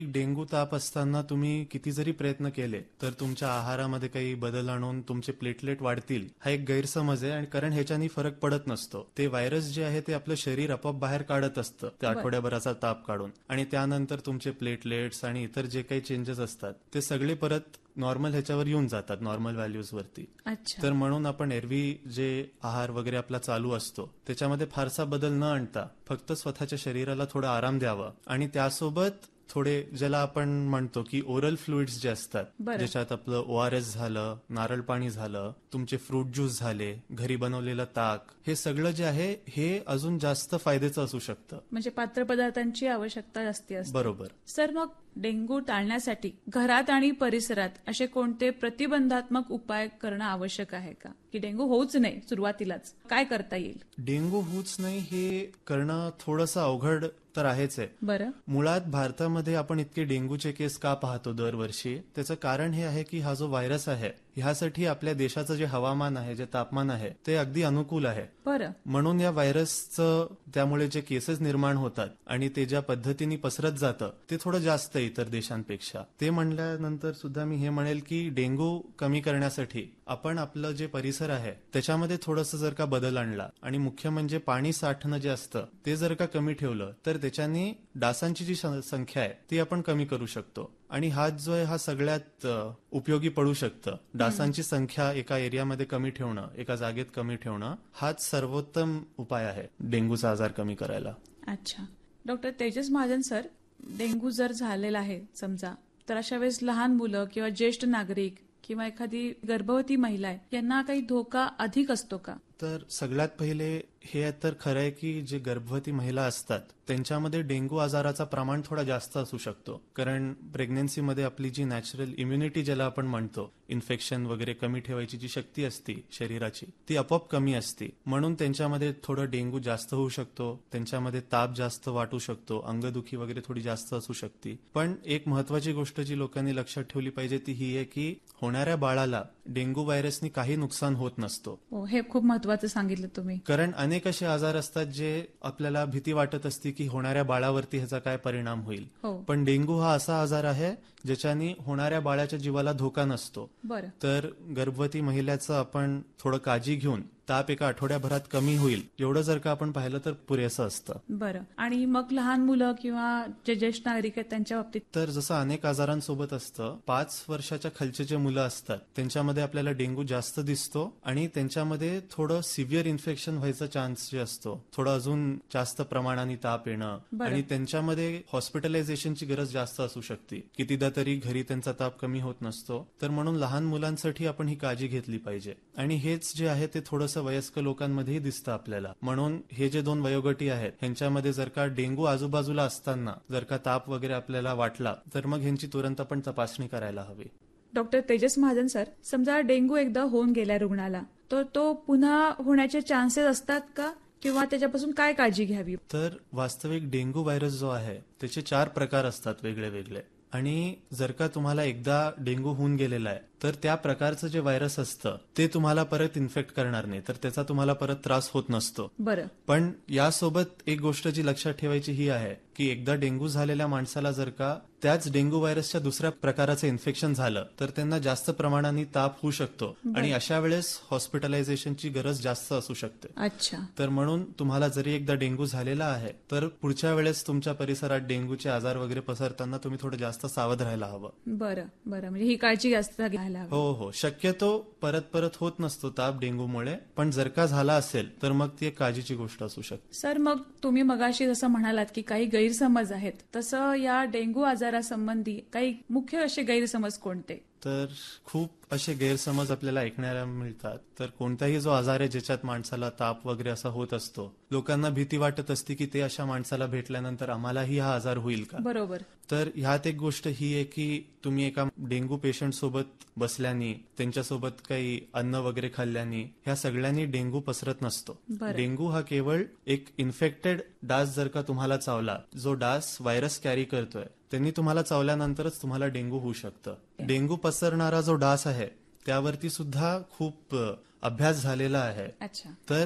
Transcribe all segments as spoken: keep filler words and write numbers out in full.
Dengue ताप असताना तुम्ही किती जरी प्रयत्न केले तर तुमच्या आहारामध्ये काही बदल आणून तुमचे प्लेटलेट वाढतील हा एक गैरसमज आहे. आणि कारण ह्याच्यानी फरक पडत नसतो. ते व्हायरस जे आहे ते आपलं शरीर आपोआप बाहेर काढत असतं त्या आठवड्याभराचा ताप काढून, आणि त्यानंतर तुमचे प्लेटलेट्स आणि इतर जे काही चेंजेस असतात ते सगळे परत नॉर्मल ह्याच्यावर येऊन जातात, नॉर्मल व्हॅल्यूज वरती. तर म्हणून आपण एरवी जे आहार वगैरे आपला चालू असतो त्याच्यामध्ये फारसा बदल न आणता फक्त स्वतःच्या शरीराला थोडा आराम द्यावा, आणि त्यासोबत थोडे ज्याला आपण म्हणतो की ओरल फ्लुइड्स जे असतात, ज्याच्यात आपलं ओ आर एस झालं, नारळ पाणी झालं, तुमचे फ्रूट ज्यूस झाले, घरी बनवलेलं ताक, हे सगळं जे आहे हे अजून जास्त फायद्याचं असू शकतं. म्हणजे पात्र पदार्थांची आवश्यकता जास्ती असते. बरोबर. सर, मग डेंग्यू टाळण्यासाठी घरात आणि परिसरात असे कोणते प्रतिबंधात्मक उपाय करणं आवश्यक आहे का, की डेंग्यू होऊच नाही सुरुवातीलाच काय करता येईल? डेंग्यू होऊच नाही हे करणं थोडंसं अवघड तर आहेच आहे. बरं. मुळात भारतामध्ये आपण इतके डेंग्यूचे केस का पाहतो दरवर्षी, त्याचं कारण हे आहे की हा जो व्हायरस आहे ह्यासाठी आपल्या देशाचं जे हवामान आहे, जे तापमान आहे ते अगदी अनुकूल आहे. बरं. म्हणून या व्हायरसचं त्यामुळे जे केसेस निर्माण होतात आणि ते ज्या पद्धतीने पसरत जातं ते थोडं जास्त आहे इतर देशांपेक्षा. ते म्हणल्यानंतर सुद्धा मी हे म्हणेल की डेंग्यू कमी करण्यासाठी आपण आपलं जे परिसर आहे त्याच्यामध्ये थोडंसं जर का बदल आणला, आणि मुख्य म्हणजे पाणी साठणं जे असतं ते जर का कमी ठेवलं तर त्याच्याने डासांची जी संख्या आहे ती आपण कमी करू शकतो. आणि हाच जो आहे हा सगळ्यात उपयोगी पडू शकतं. डासांची संख्या एका एरियामध्ये कमी ठेवणं, एका जागेत कमी ठेवणं, हाच सर्वोत्तम उपाय आहे डेंग्यूचा आजार कमी करायला. अच्छा. Doctor Tejas Mahajan sir, dengue जर झालेला आहे समजा, तर अशा वेळेस लहान मुलं किंवा ज्येष्ठ नागरिक किंवा एखादी गर्भवती महिला आहे यांना काही धोका अधिक असतो का? तर सगळ्यात पहिले हे तर खरं आहे की जे गर्भवती महिला असतात त्यांच्यामध्ये डेंग्यू आजाराचा प्रमाण थोडा जास्त असू शकतो. कारण प्रेग्नन्सीमध्ये आपली जी नॅचरल इम्युनिटी ज्याला आपण म्हणतो, इन्फेक्शन वगैरे कमी ठेवायची जी शक्ती असते शरीराची ती आपोआप कमी असते. म्हणून त्यांच्यामध्ये थोडं डेंग्यू जास्त होऊ शकतो, त्यांच्यामध्ये ताप जास्त वाटू शकतो, अंगदुखी वगैरे थोडी जास्त असू शकते. पण एक महत्वाची गोष्ट जी लोकांनी लक्षात ठेवली पाहिजे ती ही आहे की होणाऱ्या बाळाला डेंग्यू व्हायरसनी काही नुकसान होत नसतो. हे खूप महत्वाचं सांगितलं तुम्ही. कारण अनेक असे आजार असतात जे आपल्याला भीती वाटत असते की होणाऱ्या बाळावरती ह्याचा काय परिणाम होईल. पण डेंग्यू हा असा आजार आहे ज्याच्याने होणाऱ्या बाळाच्या जीवाला धोका नसतो. तर गर्भवती महिलेचं आपण थोडं काळजी घेऊन ताप एका आठवड्याभरात कमी होईल एवढं जर का आपण पाहिलं तर पुरेसं असतं. बरं. आणि मग लहान मुलं किंवा जे ज्येष्ठ नागरिक आहेत त्यांच्या बाबतीत? तर जसं अनेक आजारांसोबत असतं, पाच वर्षाच्या खालचे जे मुलं असतात त्यांच्यामध्ये आपल्याला डेंग्यू जास्त दिसतो, आणि त्यांच्यामध्ये थोडं सिव्हिअर इन्फेक्शन व्हायचा चान्स जे असतो, थोडं अजून जास्त प्रमाणाने ताप येणं, आणि त्यांच्यामध्ये हॉस्पिटलायझेशनची गरज जास्त असू शकते. कितीदा तरी घरी त्यांचा ताप कमी होत नसतो. तर म्हणून लहान मुलांसाठी आपण ही काळजी घेतली पाहिजे. आणि हेच जे आहे ते थोडंसं वयस्कर लोकांमध्येही दिसतं आपल्याला. म्हणून हे जे दोन वयोगटी आहेत ह्यांच्यामध्ये जर का डेंग्यू आजूबाजूला असताना जर का ताप वगैरे आपल्याला वाटला तर मग ह्यांची तुरंत आपण तपासणी करायला हवी. डॉक्टर तेजस महाजन सर, समजा डेंग्यू एकदा होऊन गेला रुग्णाला, तर तो पुन्हा होण्याचे चान्सेस असतात का, किंवा त्याच्यापासून काय काळजी घ्यावी? तर वास्तविक डेंग्यू व्हायरस जो आहे त्याचे चार प्रकार असतात वेगळे वेगळे. आणि जर का तुम्हाला एकदा डेंग्यू होऊन गेलेला आहे तर त्या प्रकारचं जे व्हायरस असतं ते तुम्हाला परत इन्फेक्ट करणार नाही, तर त्याचा तुम्हाला परत त्रास होत नसतो. बरं. पण यासोबत एक गोष्ट जी लक्षात ठेवायची ही आहे की एकदा डेंग्यू झालेल्या माणसाला जर का त्याच डेंग्यू व्हायरसच्या दुसऱ्या प्रकाराचं इन्फेक्शन झालं तर त्यांना जास्त प्रमाणाने ताप होऊ शकतो, आणि अशा वेळेस हॉस्पिटलायझेशनची गरज जास्त असू शकते. अच्छा. तर म्हणून तुम्हाला जरी एकदा डेंग्यू झालेला आहे तर पुढच्या वेळेस तुमच्या परिसरात डेंग्यूचे आजार वगैरे पसरताना तुम्ही थोडं जास्त सावध राहायला हवं. बरं बरं. म्हणजे ही काळजी जास्त घ्यायला हवी. हो हो. शक्यतो परत परत होत नसतो ताप डेंग्यूमुळे, पण जर का झाला असेल तर मग ती एक काळजीची गोष्ट असू शकते. सर, मग तुम्ही मगाशी जसं म्हणालात की काही गैरसमज आहेत, तसं या डेंग्यू आजारासंबंधी काही मुख्य असे गैरसमज कोणते? तर खूप असे गैरसमज आपल्याला ऐकण्याला मिळतात. तर कोणताही जो आजार आहे ज्याच्यात माणसाला ताप वगैरे असा होत असतो, लोकांना भीती वाटत असते की ते अशा माणसाला भेटल्यानंतर आम्हालाही हा आजार होईल का. बरोबर. तर ह्यात एक गोष्ट ही आहे की तुम्ही एका डेंग्यू पेशंट सोबत बसल्याने, त्यांच्यासोबत काही अन्न वगैरे खाल्ल्याने, ह्या सगळ्यांनी डेंग्यू पसरत नसतो. डेंग्यू हा केवळ एक इन्फेक्टेड डास जर का तुम्हाला चावला, जो डास व्हायरस कॅरी करतोय, त्यांनी तुम्हाला चावल्यानंतरच तुम्हाला डेंग्यू होऊ शकतं. डेंग्यू पसरणारा जो डास आहे त्यावरती सुद्धा खूप अभ्यास झालेला आहे. अच्छा. तर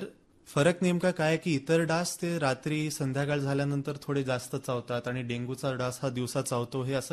फरक नेमका काय की इतर डास ते रात्री संध्याकाळ झाल्यानंतर थोडे जास्त चावतात आणि डेंग्यूचा डास हा दिवसा चावतो हे असं